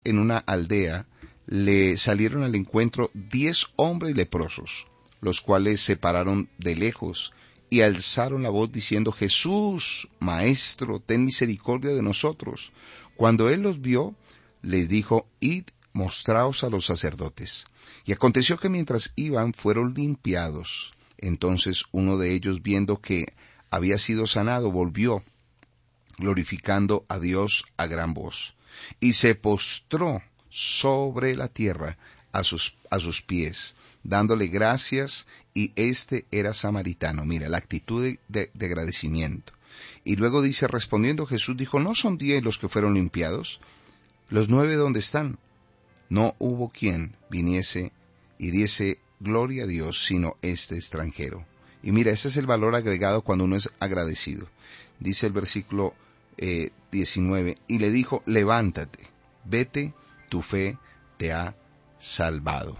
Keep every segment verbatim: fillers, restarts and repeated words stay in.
en una aldea, le salieron al encuentro diez hombres leprosos, los cuales se pararon de lejos y alzaron la voz diciendo: Jesús, Maestro, ten misericordia de nosotros. Cuando él los vio, les dijo: Id, mostraos a los sacerdotes. Y aconteció que mientras iban, fueron limpiados. Entonces uno de ellos, viendo que había sido sanado, volvió, glorificando a Dios a gran voz, y se postró sobre la tierra a sus, a sus pies, dándole gracias, y este era samaritano. Mira, la actitud de, de, de agradecimiento. Y luego dice, respondiendo Jesús, dijo: ¿no son diez los que fueron limpiados? ¿Los nueve dónde están? No hubo quien viniese y diese gloria a Dios, sino este extranjero. Y mira, este es el valor agregado cuando uno es agradecido. Dice el versículo eh, diecinueve, y le dijo: levántate, vete, tu fe te ha salvado.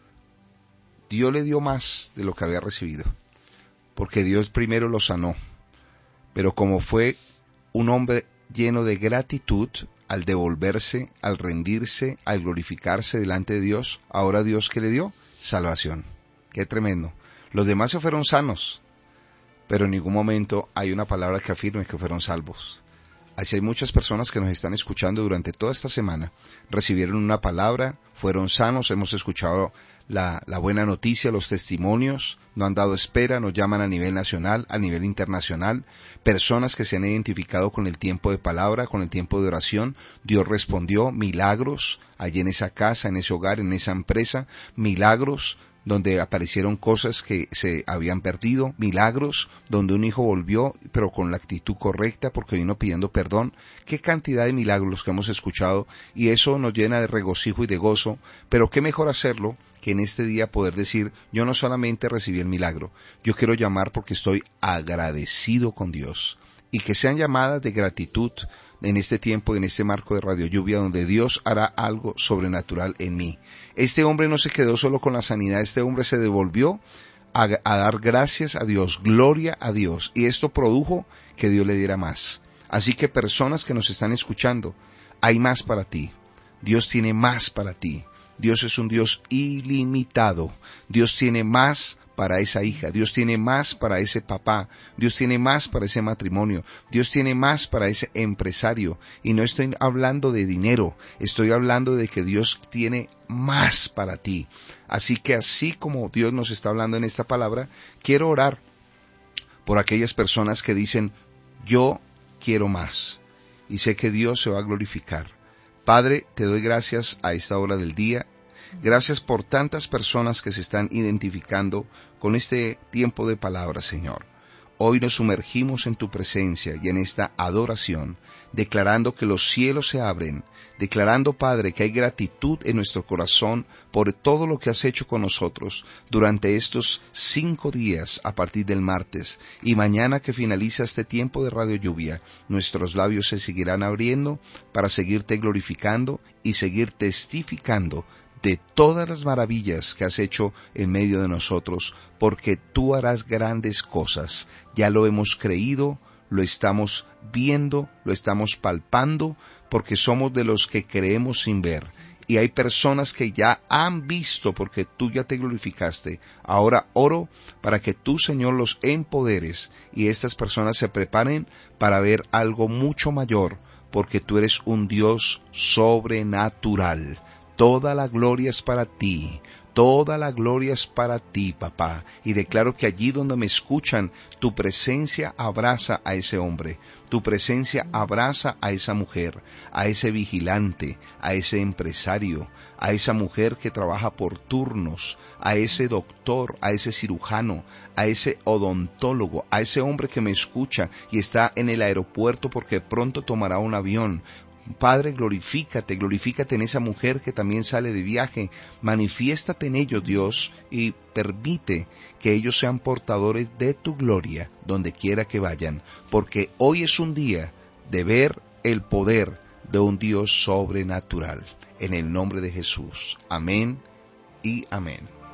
Dios le dio más de lo que había recibido, porque Dios primero lo sanó. Pero como fue un hombre lleno de gratitud, al devolverse, al rendirse, al glorificarse delante de Dios, ahora Dios, ¿qué le dio? Salvación. Qué tremendo. Los demás se fueron sanos, pero en ningún momento hay una palabra que afirme que fueron salvos. Así hay muchas personas que nos están escuchando durante toda esta semana, recibieron una palabra, fueron sanos, hemos escuchado la, la buena noticia, los testimonios, no han dado espera, nos llaman a nivel nacional, a nivel internacional, personas que se han identificado con el tiempo de palabra, con el tiempo de oración. Dios respondió, milagros allí en esa casa, en ese hogar, en esa empresa, milagros donde aparecieron cosas que se habían perdido, milagros, donde un hijo volvió, pero con la actitud correcta, porque vino pidiendo perdón. Qué cantidad de milagros que hemos escuchado, y eso nos llena de regocijo y de gozo, pero qué mejor hacerlo que en este día poder decir, yo no solamente recibí el milagro, yo quiero llamar porque estoy agradecido con Dios, y que sean llamadas de gratitud en este tiempo, en este marco de Radio Lluvia, donde Dios hará algo sobrenatural en mí. Este hombre no se quedó solo con la sanidad, este hombre se devolvió a, a dar gracias a Dios, gloria a Dios, y esto produjo que Dios le diera más. Así que personas que nos están escuchando, hay más para ti, Dios tiene más para ti, Dios es un Dios ilimitado, Dios tiene más para esa hija, Dios tiene más para ese papá, Dios tiene más para ese matrimonio, Dios tiene más para ese empresario, y no estoy hablando de dinero, estoy hablando de que Dios tiene más para ti. Así que así como Dios nos está hablando en esta palabra, quiero orar por aquellas personas que dicen, yo quiero más, y sé que Dios se va a glorificar. Padre, te doy gracias a esta hora del día. Gracias por tantas personas que se están identificando con este tiempo de palabra, Señor. Hoy nos sumergimos en tu presencia y en esta adoración, declarando que los cielos se abren, declarando, Padre, que hay gratitud en nuestro corazón por todo lo que has hecho con nosotros durante estos cinco días a partir del martes, y mañana que finaliza este tiempo de Radio Lluvia, nuestros labios se seguirán abriendo para seguirte glorificando y seguir testificando de todas las maravillas que has hecho en medio de nosotros, porque tú harás grandes cosas. Ya lo hemos creído, lo estamos viendo, lo estamos palpando, porque somos de los que creemos sin ver. Y hay personas que ya han visto, porque tú ya te glorificaste. Ahora oro para que tú, Señor, los empoderes y estas personas se preparen para ver algo mucho mayor, porque tú eres un Dios sobrenatural. Toda la gloria es para ti, toda la gloria es para ti, papá. Y declaro que allí donde me escuchan, tu presencia abraza a ese hombre, tu presencia abraza a esa mujer, a ese vigilante, a ese empresario, a esa mujer que trabaja por turnos, a ese doctor, a ese cirujano, a ese odontólogo, a ese hombre que me escucha y está en el aeropuerto porque pronto tomará un avión. Padre, glorifícate, glorifícate en esa mujer que también sale de viaje, manifiéstate en ellos, Dios, y permite que ellos sean portadores de tu gloria donde quiera que vayan, porque hoy es un día de ver el poder de un Dios sobrenatural. En el nombre de Jesús. Amén y amén.